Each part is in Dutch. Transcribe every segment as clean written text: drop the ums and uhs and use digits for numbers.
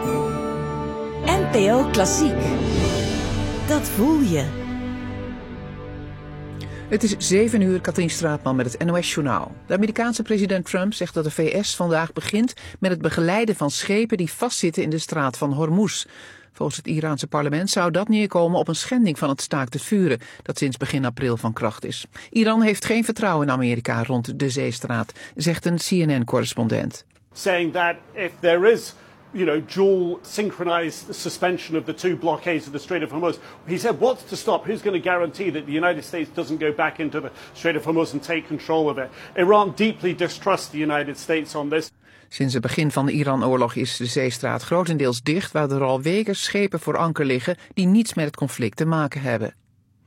NPO Klassiek. Dat voel je. Het is 7 uur, Katrien Straatman met het NOS-journaal. De Amerikaanse president Trump zegt dat de VS vandaag begint met het begeleiden van schepen die vastzitten in de straat van Hormuz. Volgens het Iraanse parlement zou dat neerkomen op een schending van het staakt het vuren, dat sinds begin april van kracht is. Iran heeft geen vertrouwen in Amerika rond de zeestraat, zegt een CNN-correspondent. Saying that if there is dual synchronized suspension of the two blockades of the Strait of Hormuz. He said, what's to stop? Who's going to guarantee that the United States doesn't go back into the Strait of Hormuz and take control of it? Iran deeply distrusts the United States on this. Sinds het begin van de Iran-oorlog is de zeestraat grotendeels dicht, waardoor al weken schepen voor anker liggen die niets met het conflict te maken hebben.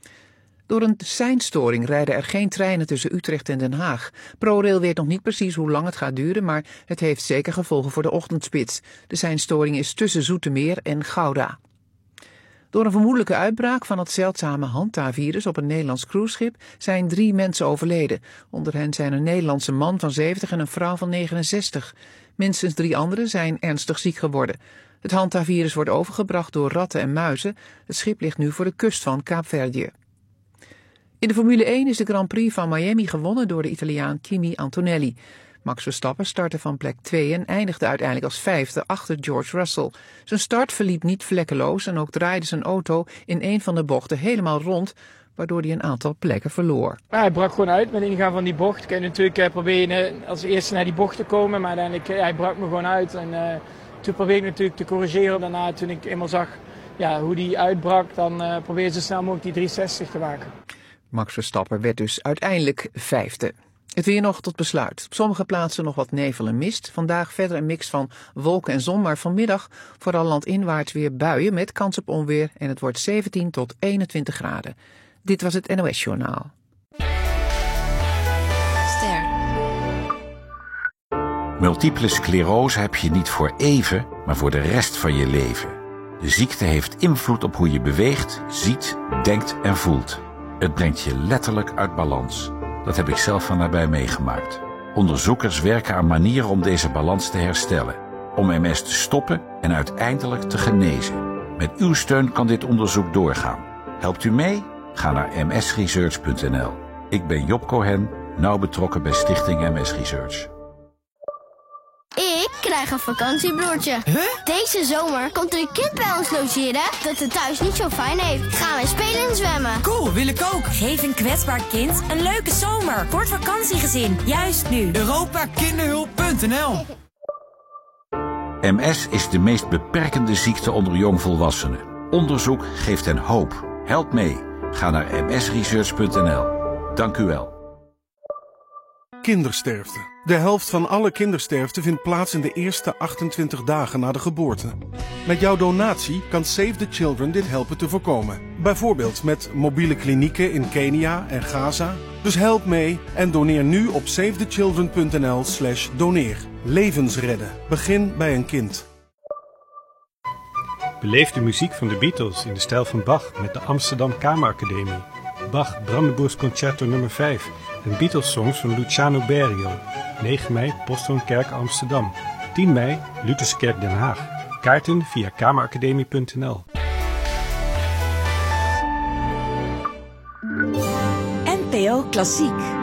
Door een seinstoring rijden er geen treinen tussen Utrecht en Den Haag. ProRail weet nog niet precies hoe lang het gaat duren, maar het heeft zeker gevolgen voor de ochtendspits. De seinstoring is tussen Zoetermeer en Gouda. Door een vermoedelijke uitbraak van het zeldzame Hanta-virus op een Nederlands cruiseschip zijn 3 mensen overleden. Onder hen zijn een Nederlandse man van 70 en een vrouw van 69. Minstens 3 anderen zijn ernstig ziek geworden. Het Hanta-virus wordt overgebracht door ratten en muizen. Het schip ligt nu voor de kust van Kaapverdië. In de Formule 1 is de Grand Prix van Miami gewonnen door de Italiaan Kimi Antonelli. Max Verstappen startte van plek 2 en eindigde uiteindelijk als 5e achter George Russell. Zijn start verliep niet vlekkeloos en ook draaide zijn auto in een van de bochten helemaal rond, waardoor hij een aantal plekken verloor. Hij brak gewoon uit met ingaan van die bocht. Ik kan natuurlijk proberen als eerste naar die bocht te komen, maar uiteindelijk hij brak me gewoon uit. En toen probeerde ik natuurlijk te corrigeren. Daarna toen ik eenmaal zag hoe die uitbrak, dan probeerde zo snel mogelijk die 360 te maken. Max Verstappen werd dus uiteindelijk 5e. Het weer nog tot besluit. Op sommige plaatsen nog wat nevel en mist. Vandaag verder een mix van wolken en zon, maar vanmiddag vooral landinwaarts weer buien met kans op onweer en het wordt 17 tot 21 graden. Dit was het NOS-journaal. Ster. Multiple sclerose heb je niet voor even, maar voor de rest van je leven. De ziekte heeft invloed op hoe je beweegt, ziet, denkt en voelt. Het brengt je letterlijk uit balans. Dat heb ik zelf van nabij meegemaakt. Onderzoekers werken aan manieren om deze balans te herstellen. Om MS te stoppen en uiteindelijk te genezen. Met uw steun kan dit onderzoek doorgaan. Helpt u mee? Ga naar msresearch.nl. Ik ben Job Cohen, nauw betrokken bij Stichting MS Research. Ik krijg een vakantiebroertje. Huh? Deze zomer komt er een kind bij ons logeren dat het thuis niet zo fijn heeft. Gaan we spelen en zwemmen. Cool, wil ik ook. Geef een kwetsbaar kind een leuke zomer. Voor het vakantiegezin, juist nu. Europakinderhulp.nl. MS is de meest beperkende ziekte onder jongvolwassenen. Onderzoek geeft hen hoop. Help mee. Ga naar msresearch.nl. Dank u wel. Kindersterfte. De helft van alle kindersterfte vindt plaats in de eerste 28 dagen na de geboorte. Met jouw donatie kan Save the Children dit helpen te voorkomen. Bijvoorbeeld met mobiele klinieken in Kenia en Gaza. Dus help mee en doneer nu op savethechildren.nl/doneer. Levens redden. Begin bij een kind. Beleef de muziek van de Beatles in de stijl van Bach met de Amsterdam Kameracademie. Bach Brandenburgs Concerto nummer 5 en Beatles-songs van Luciano Berio. 9 mei, Posthoonkerk Amsterdam. 10 mei, Lutherskerk Den Haag. Kaarten via kameracademie.nl. NPO Klassiek.